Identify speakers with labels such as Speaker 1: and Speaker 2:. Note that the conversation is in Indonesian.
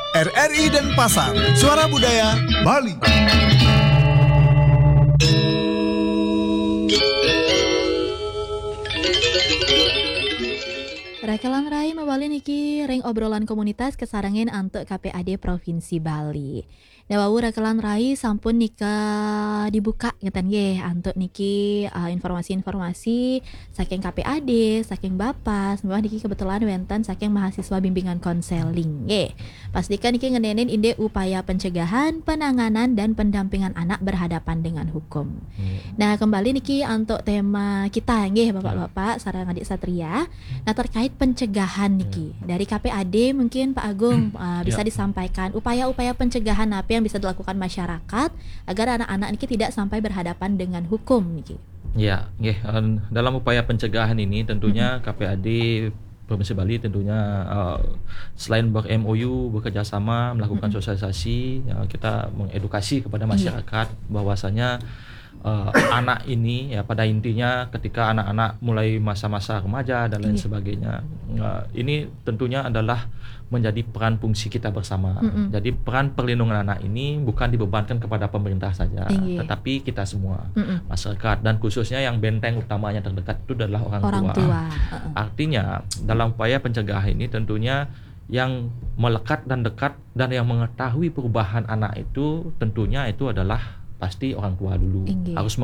Speaker 1: RRI Denpasar, Suara Budaya Bali.
Speaker 2: Rakelang Rai mawali niki ring obrolan komunitas kesarangin antuk KPAD Provinsi Bali. Dawawu Rakelang Rai sampun nika dibuka ngeten nggih antuk niki informasi-informasi saking KPAD, saking Bapas, memang niki kebetulan wenten saking mahasiswa bimbingan konseling nggih. Pastikan niki ngenenin inde upaya pencegahan, penanganan dan pendampingan anak berhadapan dengan hukum. Nah, kembali niki antuk tema kita nggih Bapak-bapak sareng adik satria. Nah, terkait pencegahan niki dari KPAD mungkin Pak Agung bisa disampaikan upaya-upaya pencegahan apa yang bisa dilakukan masyarakat agar anak-anak niki tidak sampai berhadapan dengan hukum niki.
Speaker 3: Ya, dalam upaya pencegahan ini tentunya KPAD Provinsi Bali tentunya selain ber-MOU bekerjasama melakukan sosialisasi, kita mengedukasi kepada masyarakat bahwasanya anak ini ya pada intinya ketika anak-anak mulai masa-masa remaja dan lain sebagainya, ini tentunya adalah menjadi peran fungsi kita bersama. Jadi peran perlindungan anak ini bukan dibebankan kepada pemerintah saja, tetapi kita semua masyarakat, dan khususnya yang benteng utamanya terdekat itu adalah orang tua. Artinya dalam upaya pencegahan ini tentunya yang melekat dan dekat dan yang mengetahui perubahan anak itu tentunya itu adalah pasti orang tua dulu. Harus